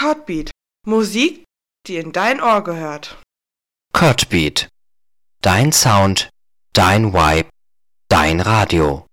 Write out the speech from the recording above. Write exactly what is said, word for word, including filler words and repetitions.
Codbeat. Musik, die in dein Ohr gehört. Codbeat. Dein Sound, dein Vibe, dein Radio.